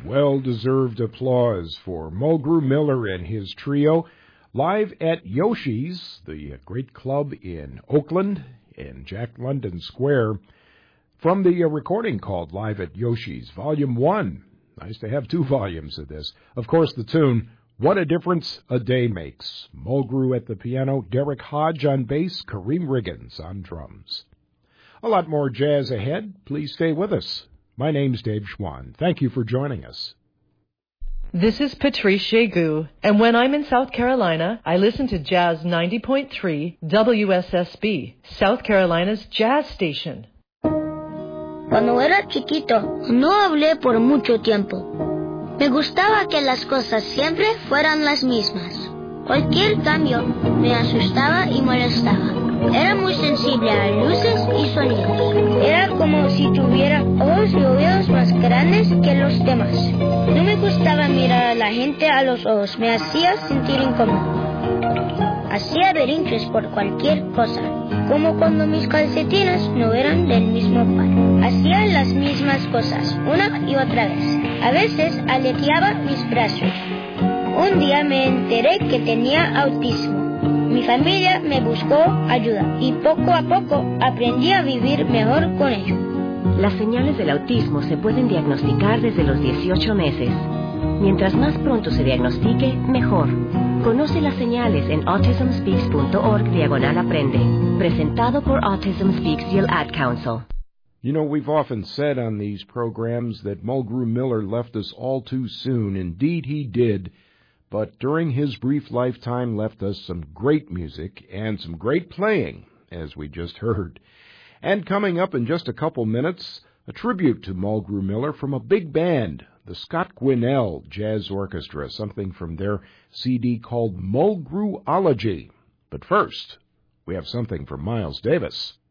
Well-deserved applause for Mulgrew Miller and his trio, live at Yoshi's, the great club in Oakland, in Jack London Square, from the recording called Live at Yoshi's, Volume 1. Nice to have two volumes of this. Of course, the tune, What a Difference a Day Makes. Mulgrew at the piano, Derek Hodge on bass, Kareem Riggins on drums. A lot more jazz ahead. Please stay with us. My name's Dave Schwann. Thank you for joining us. This is Patrice Chegu, and when I'm in South Carolina, I listen to Jazz 90.3 WSSB, South Carolina's jazz station. Cuando era chiquito, no hablé por mucho tiempo. Me gustaba que las cosas siempre fueran las mismas. Cualquier cambio me asustaba y molestaba. Era muy sensible a luces y sonidos. Era como si tuviera ojos y oídos más grandes que los demás. No me gustaba mirar a la gente a los ojos, me hacía sentir incómodo. Hacía berrinches por cualquier cosa, como cuando mis calcetines no eran del mismo par. Hacía las mismas cosas, una y otra vez. A veces aleteaba mis brazos. Un día me enteré que tenía autismo. Mi familia me buscó ayuda y poco a poco aprendí a vivir mejor con ello. Las señales del autismo se pueden diagnosticar desde los 18 meses. Mientras más pronto se diagnostique, mejor. Conoce las señales en autismspeaks.org/aprende. Presentado por Autism Speaks y el Ad Council. You know, we've often said on these programs that Mulgrew Miller left us all too soon. Indeed, he did. But during his brief lifetime left us some great music and some great playing, as we just heard. And coming up in just a couple minutes, a tribute to Mulgrew Miller from a big band, the Scott Gwinnell Jazz Orchestra, something from their CD called Mulgrewology. But first, we have something from Miles Davis.